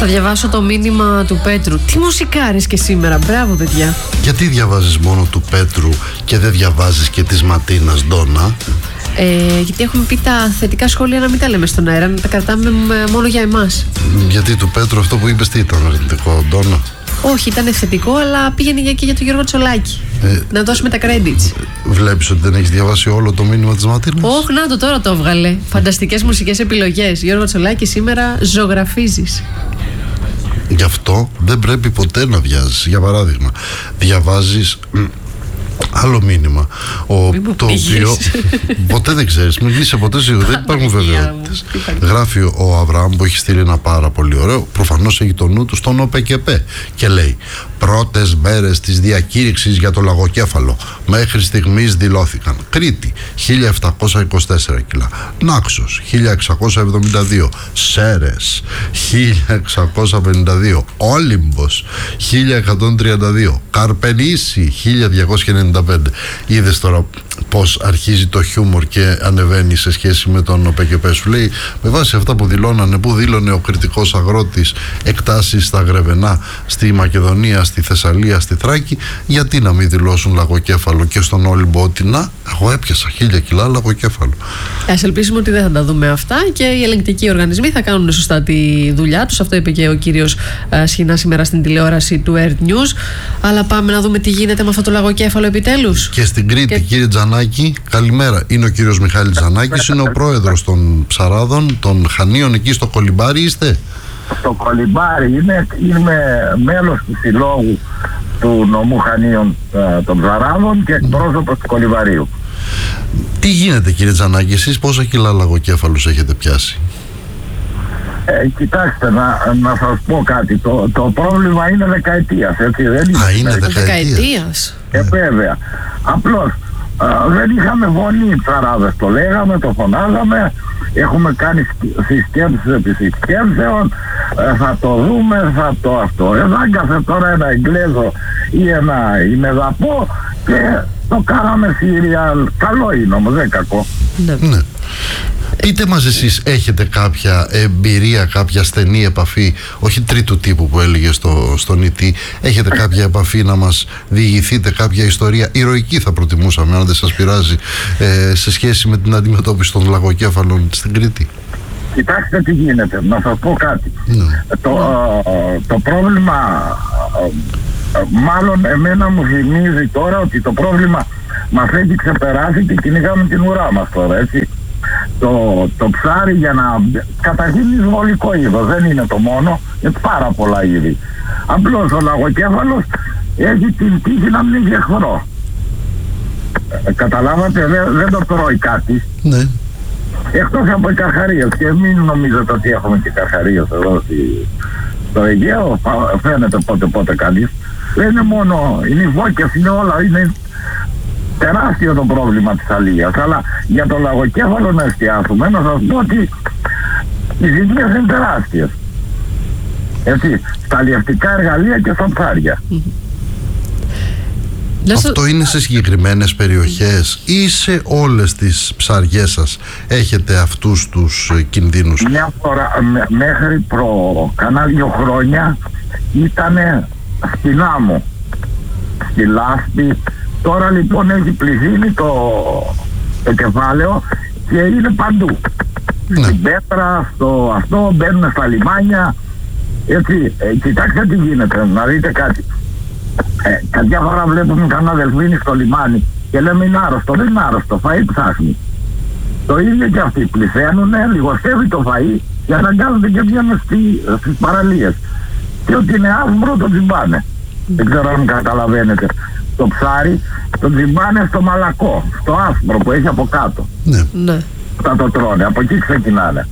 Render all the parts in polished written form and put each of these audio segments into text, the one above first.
Θα διαβάσω το μήνυμα του Πέτρου. Τι μουσικάρες και σήμερα, μπράβο παιδιά. Γιατί διαβάζεις μόνο του Πέτρου και δεν διαβάζεις και της Ματίνας, Ντόνα? Γιατί έχουμε πει τα θετικά σχόλια να μην τα λέμε στον αέρα, να τα κρατάμε μόνο για εμάς. Γιατί του Πέτρου αυτό που είπες τι ήταν αρνητικό, Ντόνα? Όχι, ήταν θετικό, αλλά πήγαινε και για τον Γιώργο Τσολάκη. Να δώσουμε τα credits. Βλέπεις ότι δεν έχεις διαβάσει όλο το μήνυμα της Ματίνας? Όχι, να το τώρα το έβγαλε. Φανταστικές μουσικές επιλογές. Γιώργο Τσολάκη, σήμερα ζωγραφίζεις. Γι' αυτό δεν πρέπει ποτέ να βιάζεις. Για παράδειγμα, διαβάζεις άλλο μήνυμα, το οποίο ποτέ δεν ξέρεις, μην είσαι ποτέ σίγουρο, δεν υπάρχουν βεβαιότητες. Γράφει ο Αβραάμ που έχει στείλει ένα πάρα πολύ ωραίο, προφανώς έχει το νου του στον ΟΠΕΚΕΠΕ και λέει: πρώτες μέρες της διακήρυξης για το λαγοκέφαλο μέχρι στιγμής δηλώθηκαν Κρήτη 1724 κιλά, Νάξος 1672, Σέρες 1652, Όλυμπος 1132, Καρπενήσι 1295. Είδες τώρα πως αρχίζει το χιούμορ και ανεβαίνει σε σχέση με τον ΟΠΕΚΕΠΕ. Σου λέει με βάση αυτά που δηλώνανε, που δήλωνε ο κριτικός αγρότης εκτάσεις στα Γρεβενά, στη Μακεδονία, στη Θεσσαλία, στη Θράκη, γιατί να μην δηλώσουν λαγοκέφαλο και στον Όλυμπο ότι να, εγώ έπιασα 1000 κιλά λαγοκέφαλο. Ας ελπίσουμε ότι δεν θα τα δούμε αυτά και οι ελεγκτικοί οργανισμοί θα κάνουν σωστά τη δουλειά τους. Αυτό είπε και ο κύριος Σχοινά σήμερα στην τηλεόραση του Earth News. Αλλά πάμε να δούμε τι γίνεται με αυτό το λαγοκέφαλο επιτέλους. Και στην Κρήτη, κύριε Τζανάκη, καλημέρα. Είναι ο κύριος Μιχάλης Τζανάκης, είναι ο πρόεδρος των Ψαράδων, των Χανίων, εκεί στο Κολυμπάρι είστε? Στο Κολυμπάρι είμαι μέλος του συλλόγου του νομού Χανίων των Ψαράδων και εκπρόσωπος του Κολυμπαρίου. Τι γίνεται, κύριε Τζανάκη, εσείς πόσα κιλά λαγοκέφαλους έχετε πιάσει? Κοιτάξτε, να σας πω κάτι. Το πρόβλημα είναι δεκαετίας, έτσι δεν είναι? Είναι δεκαετίας. Βέβαια. Απλώς δεν είχαμε φωνή οι ψαράδες. Το λέγαμε, το φωνάζαμε. Έχουμε κάνει συσκέψεις επί συσκέψεων. Θα το δούμε, θα το αυτό. Εδάγκασε τώρα ένα Εγγλέζο ή ένα ημεδαπό και το κάναμε σύριαλ. Καλό είναι όμως, δεν κακό. Ναι. Πείτε μας εσείς, έχετε κάποια εμπειρία, κάποια στενή επαφή, όχι τρίτου τύπου που έλεγε στον ΙΤ, έχετε κάποια επαφή να μας διηγηθείτε, κάποια ιστορία ηρωική θα προτιμούσαμε, αν δεν σας πειράζει, σε σχέση με την αντιμετώπιση των λαγοκέφαλων στην Κρήτη? Κοιτάξτε τι γίνεται, να σας πω κάτι. Το πρόβλημα, μάλλον εμένα μου θυμίζει τώρα ότι το πρόβλημα μας έχει ξεπεράσει και κυνηγάμε την ουρά μας τώρα, έτσι. Το ψάρι, για να καταρχήν είναι εισβολικό είδος, δεν είναι το μόνο, είναι πάρα πολλά είδη. Απλώς ο λαγοκέφαλος έχει την τύχη να μην έχει εχθρό. Καταλάβατε, δεν το τρώει κάτι. Ναι. Εκτός από οι καρχαρίες, και μην νομίζετε ότι έχουμε και καρχαρίες εδώ στο Αιγαίο, φαίνεται πότε κανείς. Δεν είναι μόνο, είναι οι βόκες, είναι όλα, είναι τεράστιο το πρόβλημα της αλίας. Αλλά για το λαγοκέφαλο να εστιάσουμε, να σας πω ότι οι ζημίες είναι τεράστιες. Έτσι, στα αλλιευτικά εργαλεία και στα ψάρια. Αυτό είναι σε συγκεκριμένες περιοχές ή σε όλες τις ψαριές σας έχετε αυτούς τους κινδύνους? Μια φορά, μέχρι κανένα 2 χρόνια ήτανε στην Άμμο, στη Λάσπη. Τώρα λοιπόν έχει πληθύνει το κεφάλαιο και είναι παντού. Ναι. Στην Πέτρα, στο αυτό, μπαίνουν στα λιμάνια. Έτσι, κοιτάξτε τι γίνεται, να δείτε κάτι. Κάποια φορά βλέπουμε κανένα δελφίνι στο λιμάνι και λέμε είναι άρρωστο. Δεν είναι άρρωστο, φαΐ ψάχνει. Το ίδιο και αυτοί πληθαίνουνε, λιγοστεύει το φαΐ και αναγκάζονται και βγαίνουν στις παραλίες. Και ότι είναι άσπρο το τζιμπάνε. Δεν ξέρω αν καταλαβαίνετε. Το ψάρι το τζιμπάνε στο μαλακό, στο άσπρο που έχει από κάτω. Ναι. Θα το τρώνε, από εκεί ξεκινάνε.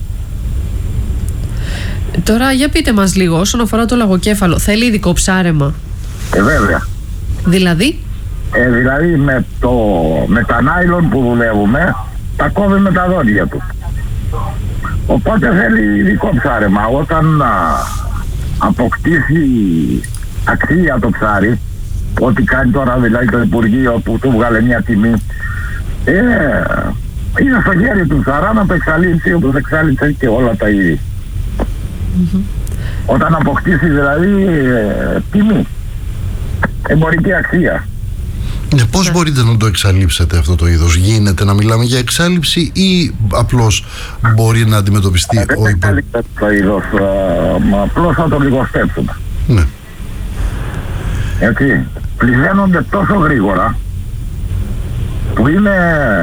Τώρα για πείτε μας λίγο όσον αφορά το λαγοκέφαλο, θέλει ειδικό ψάρεμα? Βέβαια. Δηλαδή? Δηλαδή με τα νάιλον που δουλεύουμε τα κόβει με τα δόντια του. Οπότε θέλει ειδικό ψάρεμα. Όταν αποκτήσει αξία το ψάρι, ό,τι κάνει τώρα δηλαδή το Υπουργείο που του βγάλε μια τιμή, είναι στο χέρι του ψαρά να το εξαλείψει όπως εξάλειψε και όλα τα είδη. Όταν αποκτήσει δηλαδή τιμή, εμπορική αξία. Πώς μπορείτε να το εξαλείψετε αυτό το είδος? Γίνεται να μιλάμε για εξάλληψη ή απλώς μπορεί να αντιμετωπιστεί Δεν εξαλείψετε το είδος, απλώς θα το λιγοστέψουμε. Ναι. Έτσι, πληθαίνονται τόσο γρήγορα που είναι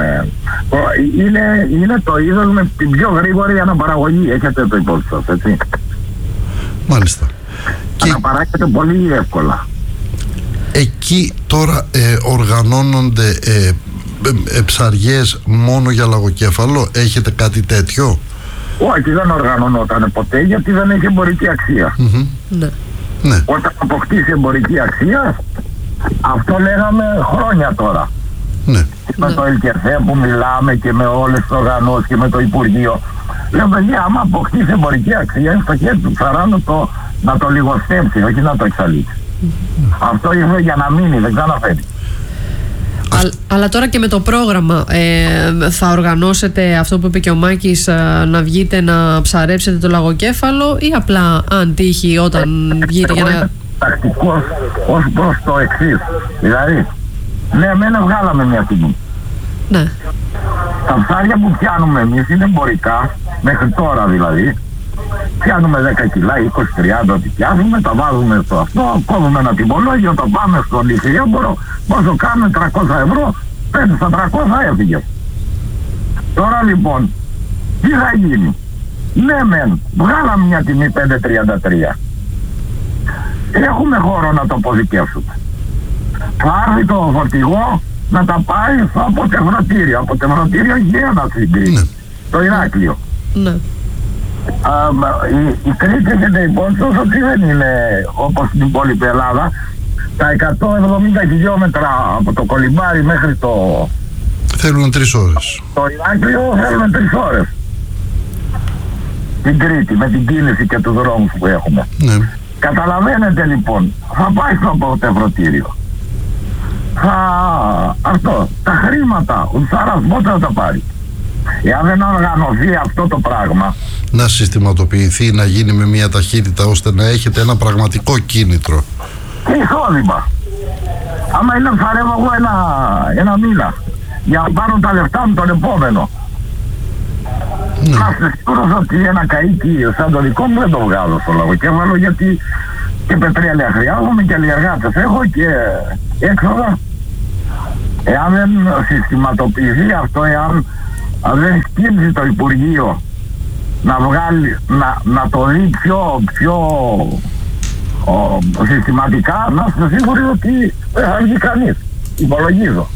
το είδος με την πιο γρήγορη αναπαραγωγή. Έχετε το υπόψη σας, έτσι. Μάλιστα. Αναπαράγεται πολύ εύκολα. Εκεί τώρα οργανώνονται ψαριές μόνο για λαγοκέφαλο? Έχετε κάτι τέτοιο? Όχι, δεν οργανωνόταν ποτέ γιατί δεν έχει εμπορική αξία. Ναι. Ναι. Όταν αποκτήσει εμπορική αξία, αυτό λέγαμε χρόνια τώρα. Ναι. Με το ΕΛΚΕΘΕ που μιλάμε και με όλες τις οργανώσεις και με το Υπουργείο. Λέω, παιδιά, άμα αποκτήσει εμπορική αξία, είναι στο χέρι του ψαρά να το λιγοστέψει, όχι να το εξαλείψει. Αυτό ήρθε για να μείνει, δεν ξαναφέρει. Αλλά τώρα και με το πρόγραμμα θα οργανώσετε αυτό που είπε και ο Μάκης, να βγείτε να ψαρέψετε το λαγοκέφαλο, ή απλά αν τύχει όταν βγείτε για να... Τακτικός ως προς το εξής. Δηλαδή, ναι, εμένα βγάλαμε μια τιμή. Ναι. Τα ψάρια που πιάνουμε εμείς είναι εμπορικά, μέχρι τώρα δηλαδή. Πιάνουμε 10 κιλά, 20-30 ό,τι πιάνουμε, τα βάζουμε στο αυτό, κόβουμε ένα τιμολόγιο, το πάμε στο λιθιέμπορο, πόσο κάνουμε 300 ευρώ, 5 στα 300 έφυγε. Τώρα λοιπόν, τι θα γίνει? Ναι μεν, βγάλαμε μια τιμή 5,33. Έχουμε χώρο να το αποζικεύσουμε. Θα έρθει το φορτηγό να τα πάει στο αποτεφρωτήριο. Αποτεφρωτήριο γέννα στην Κρήτη, το Ηράκλειο. Ναι. Η Κρήτη έχετε υπόψη ότι δεν είναι όπως στην υπόλοιπη Ελλάδα. Τα 170 χιλιόμετρα από το Κολυμπάρι μέχρι το... Θέλουν 3 ώρες. Το Ηράκλειο θέλουν 3 ώρες. Την Κρήτη με την κίνηση και τους δρόμους που έχουμε. Ναι. Καταλαβαίνετε λοιπόν, θα πάει στο αποτεφρωτήριο. Τα χρήματα, ο ψάρας πότε θα τα πάρει? Εάν δεν οργανωθεί αυτό το πράγμα, να συστηματοποιηθεί, να γίνει με μια ταχύτητα ώστε να έχετε ένα πραγματικό κίνητρο και εισόδημα. Άμα είναι ψαρεύω εγώ ένα μήνα για να πάρω τα λεφτά μου τον επόμενο, να είστε σίγουρος ότι ένα καΐκι σαν το δικό μου δεν το βγάζω στο λαγοκέφαλο, γιατί και πετρέλαια χρειάζομαι και αλλιεργάτες έχω και έξοδα. Εάν δεν συστηματοποιηθεί αυτό, εάν δεν σκύψει το Υπουργείο να βγάλει, να το δει πιο συστηματικά, να είστε σίγουροι ότι δεν θα βγει κανείς. Υπολογίζω.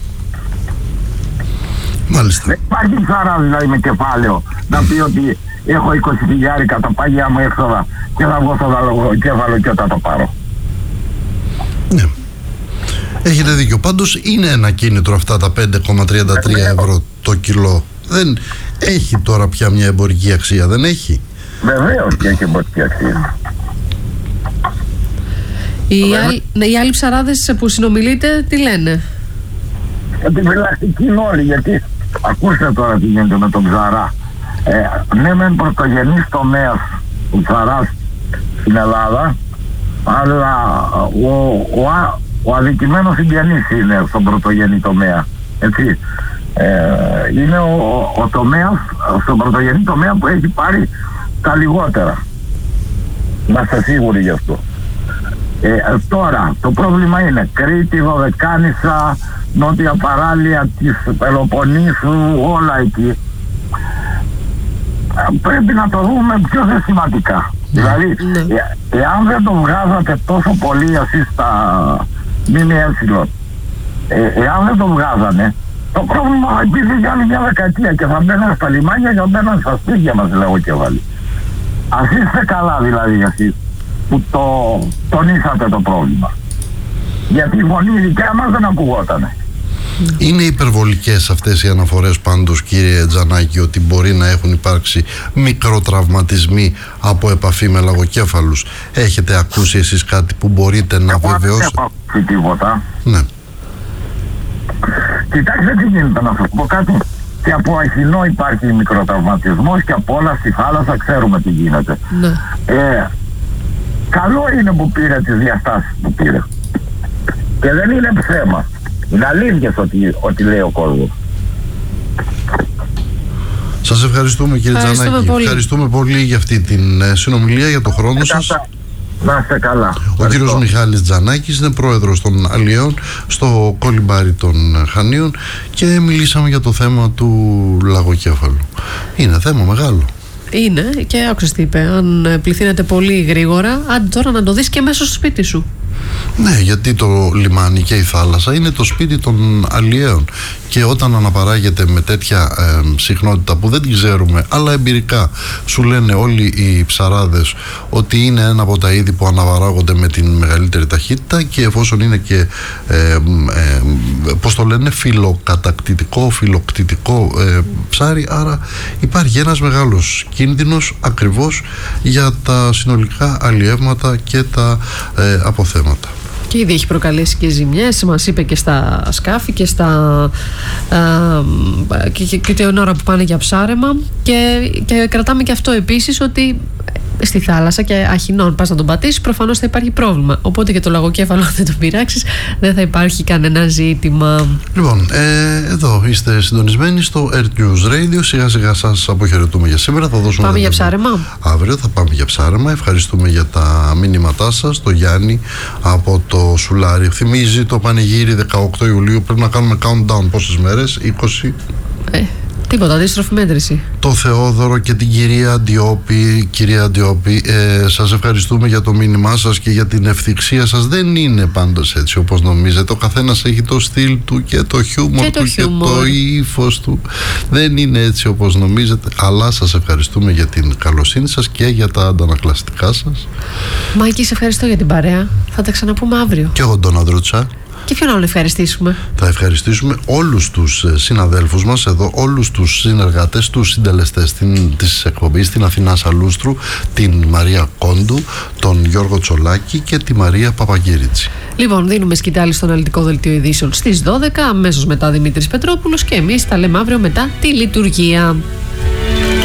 Μάλιστα. Δεν υπάρχει ψαρά δηλαδή με κεφάλαιο να πει ότι έχω 20 χιλιάρικα τα πάγια μου έξοδα και θα βγω στο λαγοκέφαλο και όταν το πάρω. Ναι. Έχετε δίκιο. Πάντως είναι ένα κίνητρο αυτά τα 5,33 ευρώ το κιλό. Δεν έχει τώρα πια μια εμπορική αξία, δεν έχει? Βεβαίως και έχει εμπορική αξία. Οι άλλοι ψαράδες που συνομιλείτε τι λένε? Επιφυλακτικοί είναι όλοι, γιατί ακούστε τώρα τι γίνεται με τον ψαρά. Ναι μεν πρωτογενής τομέας ο ψαράς στην Ελλάδα, αλλά ο αδικημένος συγγενής είναι στον πρωτογενή τομέα, έτσι. Είναι ο τομέας, στον πρωτογενή τομέα που έχει πάρει τα λιγότερα. Να είστε σίγουροι γι' αυτό. Τώρα το πρόβλημα είναι Κρήτη, Δωδεκάνησα, νότια παράλια της Πελοποννήσου, όλα εκεί. Πρέπει να το δούμε πιο συστηματικά. Δηλαδή, εάν δεν το βγάζατε τόσο πολύ εσείς στα ΜΜΕ, εάν δεν το βγάζανε, το πρόβλημα θα υπήρχε για άλλη μια δεκαετία και θα μπαίναν στα λιμάνια και θα μπαίναν στα σπίτια μας, λέγω και βάλει. Ας είστε καλά δηλαδή εσείς που τονίσατε το πρόβλημα. Γιατί η φωνή δικιά μας δεν ακουγότανε. Είναι υπερβολικές αυτές οι αναφορές πάντως, κύριε Τζανάκη, ότι μπορεί να έχουν υπάρξει μικροτραυματισμοί από επαφή με λαγοκέφαλους? Έχετε ακούσει εσείς κάτι που μπορείτε να βεβαιώσετε? Δεν έχω ακούσει τίποτα. Ναι. Κοιτάξτε τι γίνεται, να σας πω κάτι. Και από αχινό υπάρχει μικροτραυματισμός και από όλα στη θάλασσα ξέρουμε τι γίνεται. Ναι. καλό είναι που πήρε τις διαστάσεις που πήρε. Και δεν είναι ψέμα. Είναι αλήθειες ότι λέει ο κόσμος. Σας ευχαριστούμε κύριε Τζανάκη. Ευχαριστούμε πολύ για αυτή την συνομιλία, για τον χρόνο σας. Να είστε καλά. Ο κύριος Μιχάλης Τζανάκης είναι πρόεδρος των Αλλιέων στο Κολυμπάρι των Χανίων και μιλήσαμε για το θέμα του λαγοκέφαλου. Είναι θέμα μεγάλο. Είναι, και άκουσες τι είπε, αν πληθύνεται πολύ γρήγορα, άντε τώρα να το δεις και μέσα στο σπίτι σου. Ναι, γιατί το λιμάνι και η θάλασσα είναι το σπίτι των αλλιέων και όταν αναπαράγεται με τέτοια συχνότητα που δεν την ξέρουμε, αλλά εμπειρικά σου λένε όλοι οι ψαράδες ότι είναι ένα από τα είδη που αναπαράγονται με την μεγαλύτερη ταχύτητα και εφόσον είναι και πώς το λένε, φιλοκτητικό ψάρι, άρα υπάρχει ένας μεγάλος κίνδυνος ακριβώς για τα συνολικά αλλιεύματα και τα αποθέματα. Και ήδη έχει προκαλέσει και ζημιές, μας είπε, και στα σκάφη και και την ώρα που πάνε για ψάρεμα, και κρατάμε και αυτό επίσης, ότι στη θάλασσα και αχινών πας να τον πατήσεις, προφανώς θα υπάρχει πρόβλημα. Οπότε και το λαγοκέφαλο, αν δεν τον πειράξεις, δεν θα υπάρχει κανένα ζήτημα. Λοιπόν, εδώ είστε συντονισμένοι στο Earth News Radio. Σιγά σιγά σας αποχαιρετούμε για σήμερα. Πάμε για ψάρεμα. Αύριο θα πάμε για ψάρεμα. Ευχαριστούμε για τα μήνυματά σας. Το Γιάννη από το Σουλάρι θυμίζει το πανηγύρι 18 Ιουλίου. Πρέπει να κάνουμε countdown πόσες μέρες? 20. Τίποτα, αντίστροφη μέτρηση. Το Θεόδωρο και την κυρία Αντιόπη. Κυρία Αντιόπη, σας ευχαριστούμε για το μήνυμά σας και για την ευθυξία σας. Δεν είναι πάντως έτσι όπως νομίζετε. Ο καθένας έχει το στυλ του και το χιούμορ του και το ύφος του. Δεν είναι έτσι όπως νομίζετε. Αλλά σας ευχαριστούμε για την καλοσύνη σας και για τα αντανακλαστικά σας. Μάκη, σε ευχαριστώ για την παρέα. Θα τα ξαναπούμε αύριο. Και εγώ τον Ανδρούτσα. Και ποιον άλλο ευχαριστήσουμε? Θα ευχαριστήσουμε όλους τους συναδέλφους μας εδώ, όλους τους συνεργάτες, τους συντελεστές της εκπομπής, την Αθηνά Σαλούστρου, την Μαρία Κόντου, τον Γιώργο Τσολάκη και τη Μαρία Παπαγκύριτσι. Λοιπόν, δίνουμε σκητάλη στο αναλυτικό δελτίο ειδήσεων στις 12, αμέσως μετά Δημήτρης Πετρόπουλος, και εμείς τα λέμε αύριο μετά τη λειτουργία.